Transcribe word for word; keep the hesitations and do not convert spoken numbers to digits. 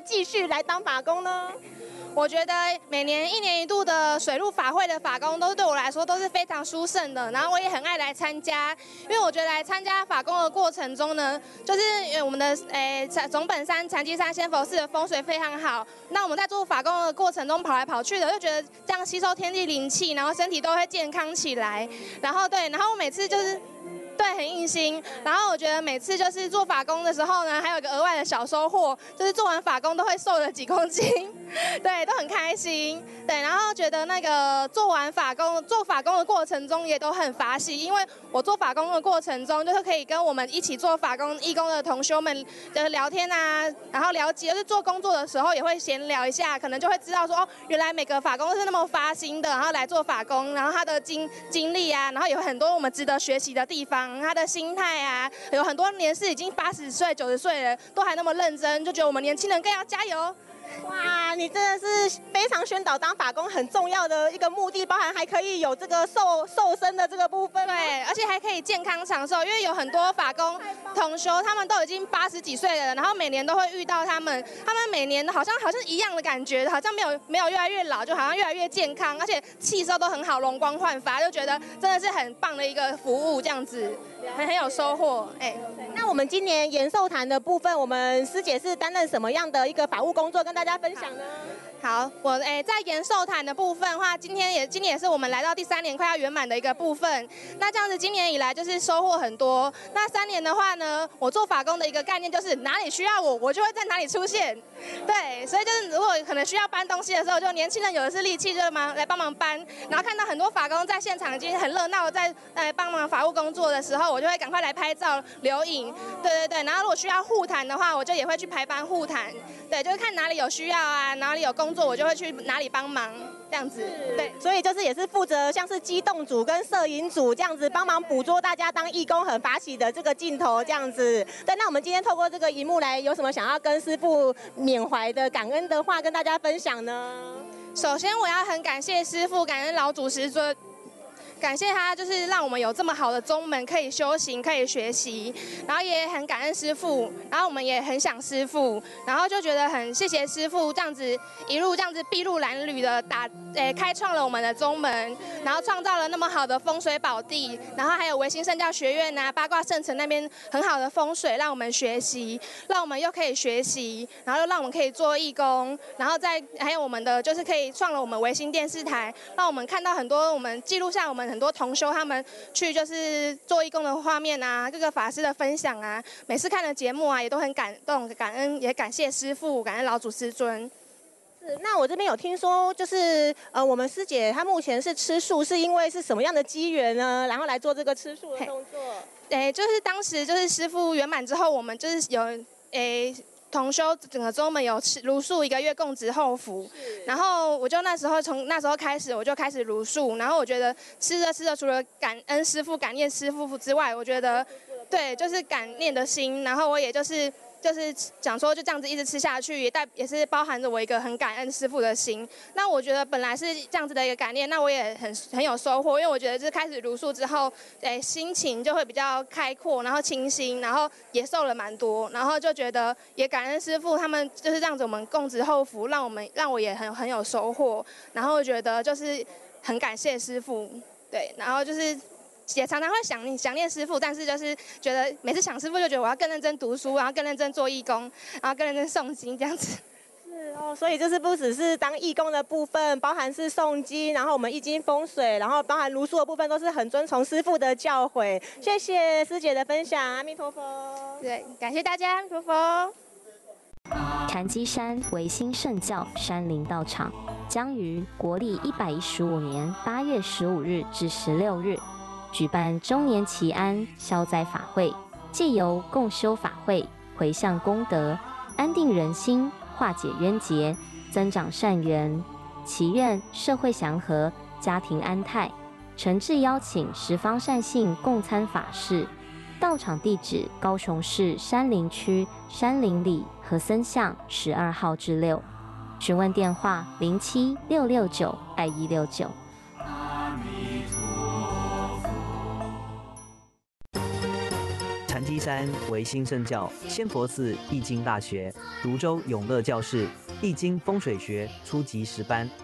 继续来当法工呢？ 我觉得每年一年一度的水陆法会的法工都对我来说都是非常殊胜的，然后我也很爱来参加，因为我觉得来参加法工的过程中呢，就是我们的诶总本山禅机山仙佛寺的风水非常好，那我们在做法工的过程中跑来跑去的，就觉得这样吸收天地灵气，然后身体都会健康起来，然后对，然后我每次就是。对，很硬心。然后我觉得每次就是做法工的时候呢，还有一个额外的小收获，就是做完法工都会瘦了几公斤，对，都很开心。对，然后觉得那个做完法工，做法工的过程中也都很法喜，因为我做法工的过程中，就是可以跟我们一起做法工义工的同修们就是聊天啊，然后了解，就是做工作的时候也会闲聊一下，可能就会知道说哦，原来每个法工都是那么发心的，然后来做法工，然后他的经经历啊，然后有很多我们值得学习的地方。他的心态啊，有很多年是已经八十岁、九十岁了，都还那么认真，就觉得我们年轻人更要加油。 哇，你真的是非常宣导当法工很重要的一个目的，包含还可以有这个瘦瘦身的这个部分。 对，而且还可以健康长寿，因为有很多法工同修，他们都已经八十几岁了，然后每年都会遇到他们，他们每年好像好像一样的感觉，好像没有没有越来越老，就好像越来越健康，而且气色都很好，容光焕发，就觉得真的是很棒的一个服务，这样子很很有收获。哎， 那我们今年延寿坛的部分，我们师姐是担任什么样的一个法务工作，跟大家分享呢？ 好，我诶在延寿坛的部分的话，今天也今年也是我们来到第三年快要圆满的一个部分。那这样子今年以来就是收获很多。那三年的话呢，我做法工的一个概念就是哪里需要我，我就会在哪里出现。对，所以就是如果可能需要搬东西的时候，就年轻人有的是力气，就忙来帮忙搬。然后看到很多法工在现场已经很热闹，在呃帮忙法务工作的时候，我就会赶快来拍照留影。对对对，然后如果需要护坛的话，我就也会去排班护坛。对，就是看哪里有需要啊，哪里有工作，我就会去哪里帮忙，这样子。对， 所以就是也是负责像是机动组跟摄影组这样子帮忙捕捉大家当义工很法喜的这个镜头，这样子。对，那我们今天透过这个荧幕来，有什么想要跟师父缅怀的、感恩的话跟大家分享呢？ 首先，我要很感谢师父，感恩老祖师尊。感谢他，就是让我们有这么好的宗门可以修行，可以学习，然后也很感恩师父，然后我们也很想师父，然后就觉得很谢谢师父这样子一路这样子筚路蓝缕的打，诶，开创了我们的宗门，然后创造了那么好的风水宝地，然后还有维新圣教学院啊、八卦圣城那边很好的风水，让我们学习，让我们又可以学习，然后又让我们可以做义工，然后再还有我们的就是可以创了我们维新电视台，让我们看到很多我们记录下我们很多同修他们去就是做义工的画面啊，各个法师的分享啊，每次看的节目啊也都很感动、感恩，也感谢师父，感恩老祖师尊。 是，那我这边有听说，就是呃，我们师姐她目前是吃素，是因为是什么样的机缘呢？然后来做这个吃素的动作？ 诶，就是当时就是师父圆满之后，我们就是有诶。同修整个宗门有吃茹素一个月供职后福，然后我就那时候从那时候开始我就开始茹素，然后我觉得吃着吃着除了感恩师父、感念师父之外，我觉得对就是感念的心，然后我也就是就是想说就这样子一直吃下去，也带也是包含着我一个很感恩师父的心。那我觉得本来是这样子的一个感念，那我也很很有收获，因为我觉得就是开始茹素之后，哎，心情就会比较开阔，然后清新，然后也瘦了蛮多，然后就觉得也感恩师父他们就是这样子我们供职后福，让我们让我也很很有收获，然后觉得就是很感谢师父，对，然后就是。也常常会想念想念师父，但是就是觉得每次想师父就觉得我要更认真读书，然后更认真做义工，然后更认真诵经这样子。 是哦，所以就是不只是当义工的部分，包含是诵经，然后我们易经风水，然后包含茹素的部分，都是很遵从师父的教诲。谢谢师姐的分享，阿弥陀佛。 对，感谢大家，阿弥陀佛。 禅机山维新圣教山林道场将于国历一百一十五年八月十五日至十六日。举办周年祈安消灾法会，借由共修法会，回向功德，安定人心，化解冤结，增长善缘，祈愿社会祥和，家庭安泰。诚挚邀请十方善信共参法事。道场地址：高雄市山林区山林里和森巷十二号至六。询问电话：零七六六九二一六九。 禅基山维新圣教、仙佛寺易经大学、泸州永乐教室易经风水学初级十班。